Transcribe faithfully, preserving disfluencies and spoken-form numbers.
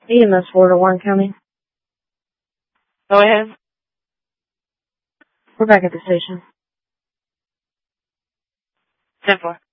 E M S four to Warren County. Go ahead. We're back at the station. ten four.